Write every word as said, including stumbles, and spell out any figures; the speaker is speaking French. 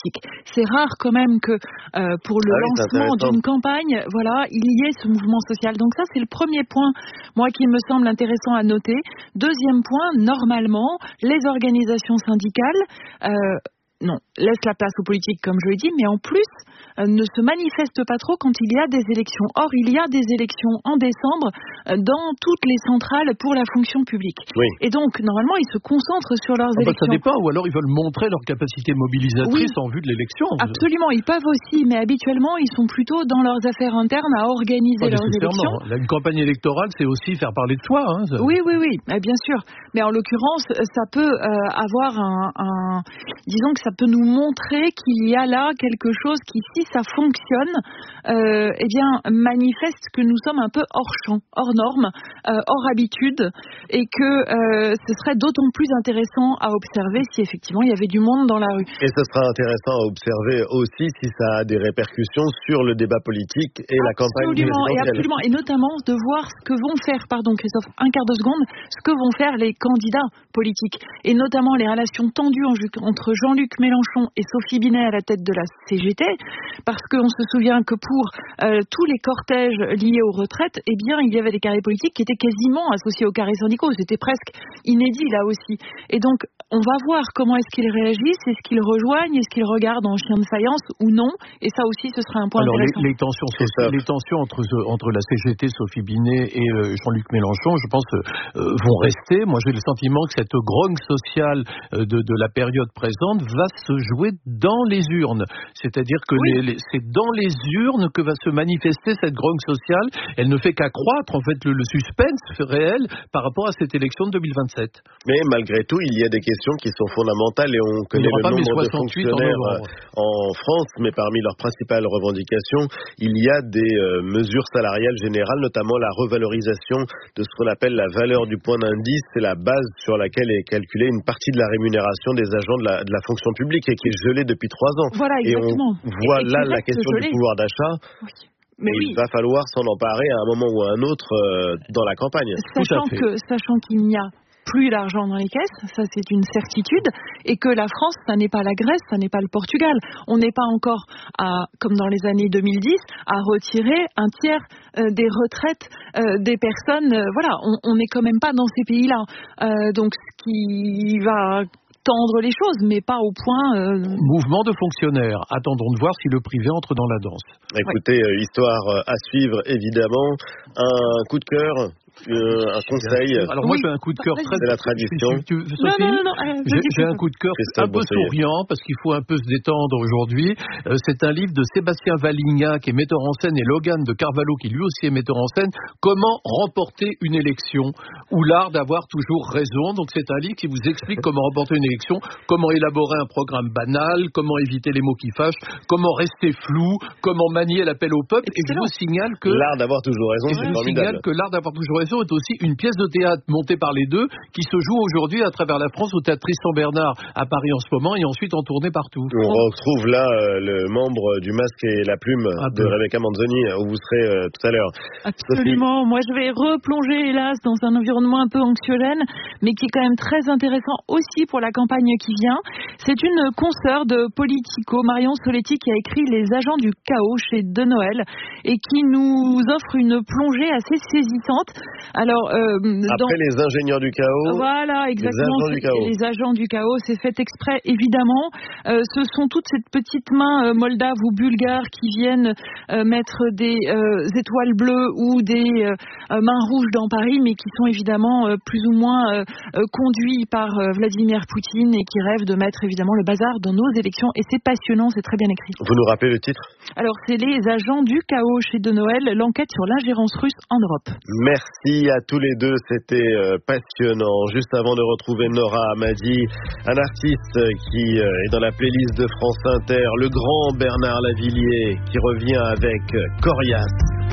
politique. C'est rare quand même que euh, pour le ah oui, lancement d'une campagne, voilà, il y ait ce mouvement social. Donc ça, c'est le premier point, moi, qui me semble intéressant à noter. Deuxième point, normalement, les organisations syndicales, euh, non, laissent la place aux politiques, comme je l'ai dit, mais en plus, euh, ne se manifestent pas trop quand il y a des élections. Or, il y a des élections en décembre euh, dans toutes les centrales pour la fonction publique. Oui. Et donc, normalement, ils se concentrent sur leurs ah bah, élections. Ça dépend, ou alors ils veulent montrer leur capacité mobilisatrice oui, en vue de l'élection. Absolument, ils peuvent aussi, mais habituellement, ils sont plutôt dans leurs affaires internes à organiser Pas leurs élections. Là, une campagne électorale, c'est aussi faire parler de soi. Hein, ça... Oui, oui, oui, bien sûr. Mais en l'occurrence, ça peut euh, avoir un, un... Disons que ça peut nous montrer qu'il y a là quelque chose qui, si ça fonctionne, euh, eh bien, manifeste que nous sommes un peu hors champ, hors norme, euh, hors habitude, et que euh, ce serait d'autant plus intéressant à observer si effectivement il y avait du monde dans la rue. Et ce sera intéressant à observer aussi si ça a des répercussions sur le débat politique et absolument, la campagne présidentielle. Et absolument, et notamment de voir ce que vont faire, pardon Christophe, un quart de seconde, ce que vont faire les candidats politiques, et notamment les relations tendues entre Jean-Luc Mélenchon et Sophie Binet à la tête de la C G T, parce qu'on se souvient que pour euh, tous les cortèges liés aux retraites, eh bien, il y avait des carrés politiques qui étaient quasiment associés aux carrés syndicaux. C'était presque inédit là aussi. Et donc, on va voir comment est-ce qu'ils réagissent, est-ce qu'ils rejoignent, est-ce qu'ils regardent en chien de faïence ou non. Et ça aussi, ce sera un point Alors, intéressant. Les, les tensions, les tensions entre, entre la C G T, Sophie Binet et euh, Jean-Luc Mélenchon, je pense, euh, vont rester. Moi, j'ai le sentiment que cette grogne sociale euh, de, de la période présente va se jouer dans les urnes. C'est-à-dire que oui. les, les, c'est dans les urnes que va se manifester cette grogne sociale. Elle ne fait qu'accroître, en fait, le, le suspense réel par rapport à cette élection de deux mille vingt-sept. Mais malgré tout, il y a des questions qui sont fondamentales et on connaît le nombre de fonctionnaires en, en France, mais parmi leurs principales revendications, il y a des euh, mesures salariales générales, notamment la revalorisation de ce qu'on appelle la valeur du point d'indice. C'est la base sur laquelle est calculée une partie de la rémunération des agents de la, de la fonction publique et qui est gelée depuis trois ans. Voilà, exactement. Et on voit et, et là la question du pouvoir d'achat. Oui. Mais et oui. Il va falloir s'en emparer à un moment ou à un autre euh, dans la campagne. Sachant que, sachant qu'il n'y a plus d'argent dans les caisses, ça c'est une certitude, et que la France, ça n'est pas la Grèce, ça n'est pas le Portugal. On n'est pas encore, à, comme dans les années deux mille dix, à retirer un tiers euh, des retraites euh, des personnes. Euh, voilà, on n'est quand même pas dans ces pays-là. Euh, donc ce qui va tendre les choses, mais pas au point... Euh... Mouvement de fonctionnaires. Attendons de voir si le privé entre dans la danse. Écoutez, oui. euh, histoire à suivre, évidemment. Un coup de cœur Euh, un conseil. Alors moi oui. j'ai un coup de cœur très... C'est la tradition. Tu, tu, Sophie, non, non, non, non. J'ai, j'ai un coup de cœur un peu souriant parce qu'il faut un peu se détendre aujourd'hui. Euh, c'est un livre de Sébastien Valigna qui est metteur en scène et Logan de Carvalho qui lui aussi est metteur en scène. Comment remporter une élection ou l'art d'avoir toujours raison. Donc c'est un livre qui vous explique comment remporter une élection, comment élaborer un programme banal, comment éviter les mots qui fâchent, comment rester flou, comment manier l'appel au peuple. Excellent. Et je vous signale que... L'art d'avoir toujours raison, et c'est je vous formidable. signale que l'art d'avoir toujours raison est aussi une pièce de théâtre montée par les deux qui se joue aujourd'hui à travers la France au théâtre Tristan Bernard à Paris en ce moment et ensuite en tournée partout. On retrouve là euh, le membre du Masque et la Plume ah, de Rebecca Manzoni où vous serez euh, tout à l'heure. Absolument. Sophie. Moi, je vais replonger hélas dans un environnement un peu anxiogène, mais qui est quand même très intéressant aussi pour la campagne qui vient. C'est une consoeur de Politico, Marion Soletti, qui a écrit Les Agents du Chaos chez De Noël et qui nous offre une plongée assez saisissante. Alors, euh, après dans... les ingénieurs du chaos, voilà, exactement. Les agents du chaos, les agents du chaos, c'est fait exprès, évidemment. Euh, ce sont toutes ces petites mains euh, moldaves ou bulgares qui viennent euh, mettre des euh, étoiles bleues ou des euh, mains rouges dans Paris, mais qui sont évidemment euh, plus ou moins euh, euh, conduits par euh, Vladimir Poutine et qui rêvent de mettre évidemment le bazar dans nos élections. Et c'est passionnant, c'est très bien écrit. Vous nous rappelez le titre ? Alors, c'est Les Agents du Chaos chez De Noël, l'enquête sur l'ingérence russe en Europe. Merci à tous les deux, c'était euh, passionnant. Juste avant de retrouver Nora Hamadi, un artiste qui euh, est dans la playlist de France Inter, le grand Bernard Lavilliers, qui revient avec Coriace.